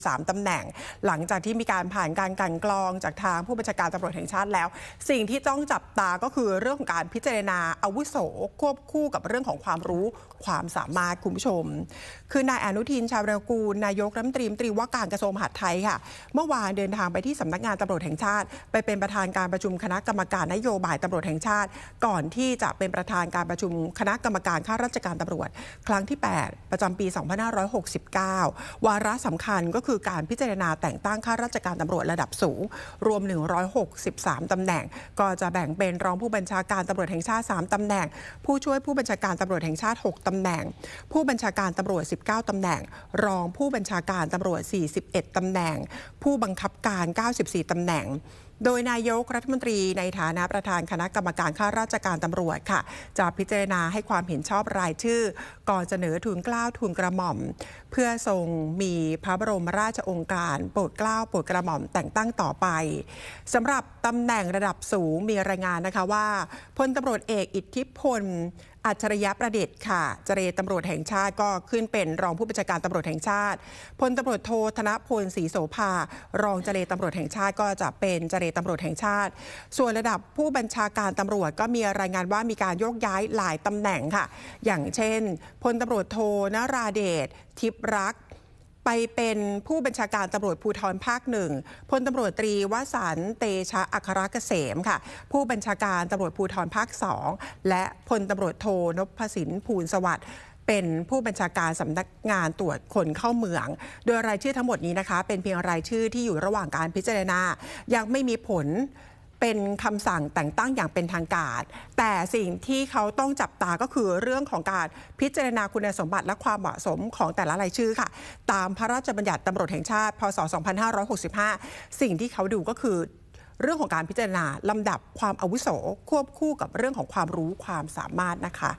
3 ตำแหน่งหลังจากที่มีการผ่านการกลั่นกรองจากทางผู้บัญชาการตำรวจแห่งชาติแล้วสิ่งที่ต้องจับตาก็คือเรื่องของการพิจารณาอาวุโสควบคู่กับเรื่องของความรู้ความสามารถคุณผู้ชมคือนายอนุทินชาญวิรากูลนายกรัฐมนตรีว่าการกระทรวงมหาดไทยค่ะเมื่อวานเดินทางไปที่สำนักงานตำรวจแห่งชาติไปเป็นประธานการประชุมคณะกรรมการนโยบายตำรวจแห่งชาติก่อนที่จะเป็นประธานการประชุมคณะกรรมการข้าราชการตำรวจครั้งที่ 8 ประจำปี 2569 วาระสำคัญก็คือการพิจารณาแต่งตั้งข้าราชการตำรวจระดับสูงรวม163 ตำแหน่งก็จะแบ่งเป็นรองผู้บัญชาการตำรวจแห่งชาติ3 ตำแหน่งผู้ช่วยผู้บัญชาการตำรวจแห่งชาติ6 ตำแหน่งผู้บัญชาการตำรวจ19 ตำแหน่งรองผู้บัญชาการตำรวจ41 ตำแหน่งผู้บังคับการ94 ตำแหน่งโดยนายกรัฐมนตรีในฐานะประธานคณะกรรมการข้าราชการตำรวจค่ะจะพิจารณาให้ความเห็นชอบรายชื่อก่อนเสนอทูลเกล้าทูลกระหม่อมเพื่อทรงมีพระบรมราชโองการโปรดเกล้าโปรดกระหม่อมแต่งตั้งต่อไปสำหรับตำแหน่งระดับสูงมีรายงานนะคะว่าพลตำรวจเอกอิทธิพลอัจฉริยประดิษฐ์ค่ะเจรตำรวจแห่งชาติก็ขึ้นเป็นรองผู้บัญชาการตำรวจแห่งชาติพลตำรวจโทธนพลศรีโสภารองเจรตำรวจแห่งชาติก็จะเป็นเจรตำรวจแห่งชาติส่วนระดับผู้บัญชาการตำรวจก็มีรายงานว่ามีการโยกย้ายหลายตำแหน่งค่ะอย่างเช่นพลตำรวจโทนราเดชทิพย์รักไปเป็นผู้บัญชาการตำรวจภูธรภาค 1พลตำรวจตรีวสันต์เตชะอัครเกษมค่ะผู้บัญชาการตำรวจภูธรภาค 2และพลตำรวจโทนพสินภูลสวัสดิ์เป็นผู้บัญชาการสำนักงานตรวจคนเข้าเมืองโดยรายชื่อทั้งหมดนี้นะคะเป็นเพียงรายชื่อที่อยู่ระหว่างการพิจารณายังไม่มีผลเป็นคำสั่งแต่งตั้งอย่างเป็นทางการแต่สิ่งที่เขาต้องจับตาก็คือเรื่องของการพิจารณาคุณสมบัติและความเหมาะสมของแต่ละรายชื่อค่ะตามพระราชบัญญัติตำรวจแห่งชาติพ.ศ. 2565สิ่งที่เขาดูก็คือเรื่องของการพิจารณาลำดับความอาวุโสควบคู่กับเรื่องของความรู้ความสามารถนะคะ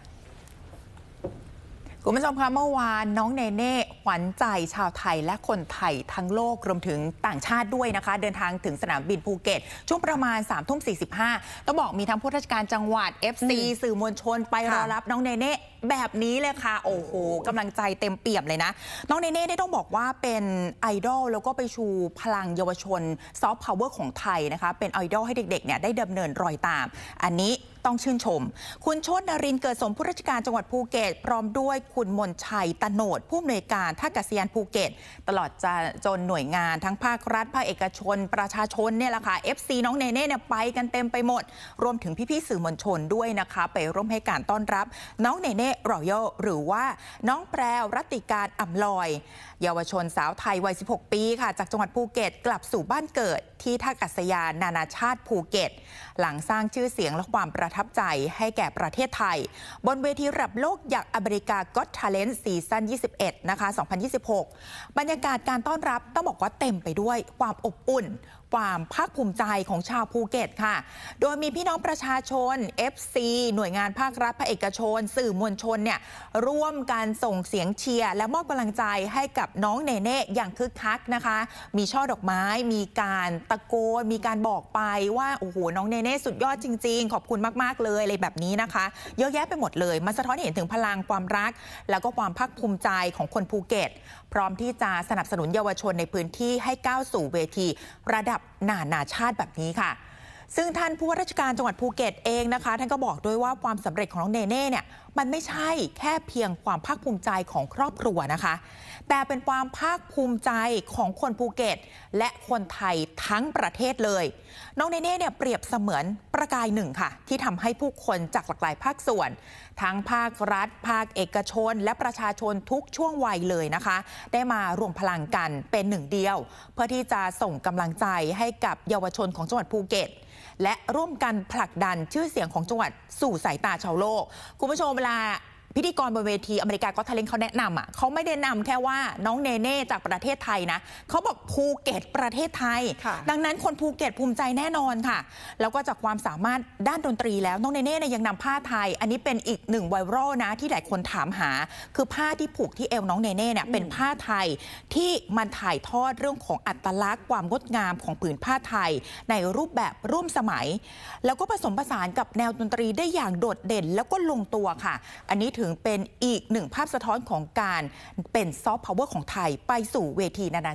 คุณผู้ชมคะเมื่อวานน้องเนเน่ขวัญใจชาวไทยและคนไทยทั้งโลกรวมถึงต่างชาติด้วยนะคะเดินทางถึงสนามบินภูเก็ตช่วงประมาณ 3:45 ต้องบอกมีทั้งผู้ราชการจังหวัด FC สื่อมวลชนไปรอรับน้องเนเน่แบบนี้เลยค่ะโอ้โหกำลังใจเต็มเปี่ยมเลยนะน้องเนเน่ได้ต้องบอกว่าเป็นไอดอลแล้วก็ไปชูพลังเยาวชนซอฟต์พาวเวอร์ของไทยนะคะเป็นไอดอลให้เด็กๆเนี่ยได้ดำเนินรอยตามอันนี้ต้องชื่นชมคุณโชตินรินทร์เกิดสมผู้ราชการจังหวัดภูเก็ตพร้อมด้วยคุณมนชัยตโนดผู้อำนวยการท่าอากาศยานภูเก็ตตลอดจนหน่วยงานทั้งภาครัฐภาคเอกชนประชาชนเนี่ยแหละค่ะ FC น้องเนเน่เนี่ยไปกันเต็มไปหมดรวมถึงพี่ๆสื่อมวลชนด้วยนะคะไปร่วมให้การต้อนรับน้องเนเน่รอยัลหรือว่าน้องแพรวรัตติการอ่ำลอยเยาวชนสาวไทยวัย 16 ปีค่ะจากจังหวัดภูเก็ตกลับสู่บ้านเกิดที่ท่าอากาศยานนานาชาติภูเก็ตหลังสร้างชื่อเสียงและความประทับใจให้แก่ประเทศไทยบนเวทีระดับโลกอย่างอเมริกา Got Talent ซีซั่น 21 นะคะ 2026 บรรยากาศการต้อนรับต้องบอกว่าเต็มไปด้วยความอบอุ่นความภาคภูมิใจของชาวภูเก็ตค่ะโดยมีพี่น้องประชาชน FC หน่วยงานภาครัฐภาคเอกชนสื่อมวลชนเนี่ยร่วมกันส่งเสียงเชียร์และมอบกำลังใจให้กับน้องเนเน่อย่างคึกคักนะคะมีช่อดอกไม้มีการตะโกนมีการบอกไปว่าโอ้โหน้องเนเน่สุดยอดจริงๆขอบคุณมากๆเลยอะไรแบบนี้นะคะเยอะแยะไปหมดเลยมันสะท้อนเห็นถึงพลังความรักแล้วก็ความภาคภูมิใจของคนภูเก็ตพร้อมที่จะสนับสนุนเยาวชนในพื้นที่ให้ก้าวสู่เวทีระดับนานาชาติแบบนี้ค่ะซึ่งท่านผู้ว่าราชการจังหวัดภูเก็ตเองนะคะท่านก็บอกด้วยว่าความสำเร็จของน้องเนเน่เนี่ยมันไม่ใช่แค่เพียงความภาคภูมิใจของครอบครัวนะคะแต่เป็นความภาคภูมิใจของคนภูเก็ตและคนไทยทั้งประเทศเลยน้องเนเน่เนี่ยเปรียบเสมือนประกายหนึ่งค่ะที่ทำให้ผู้คนจากหลากหลายภาคส่วนทั้งภาครัฐภาคเอกชนและประชาชนทุกช่วงวัยเลยนะคะได้มารวมพลังกันเป็นหนึ่งเดียวเพื่อที่จะส่งกำลังใจให้กับเยาวชนของจังหวัดภูเก็ตและร่วมกันผลักดันชื่อเสียงของจังหวัดสู่สายตาชาวโลกคุณผู้ชมเวลาพิธีกรบนเวทีอเมริกาก็ทะเลนเขาแนะนำเขาไม่ได้นำแค่ว่าน้องเนเน่จากประเทศไทยนะเขาบอกภูเก็ตประเทศไทยดังนั้นคนภูเก็ตภูมิใจแน่นอนค่ะแล้วก็จากความสามารถด้านดนตรีแล้วน้องเนเน่ยังนำผ้าไทยอันนี้เป็นอีกหนึ่งไวรัลนะที่หลายคนถามหาคือผ้าที่ผูกที่เอวน้องเนเน่เนี่ยเป็นผ้าไทยที่มันถ่ายทอดเรื่องของอัตลักษณ์ความงดงามของผืนผ้าไทยในรูปแบบร่วมสมัยแล้วก็ผสมผสานกับแนวดนตรีได้อย่างโดดเด่นแล้วก็ลงตัวค่ะอันนี้ถือเป็นอีกหนึ่งภาพสะท้อนของการเป็นซอฟต์พาวเวอร์ของไทยไปสู่เวทีนานา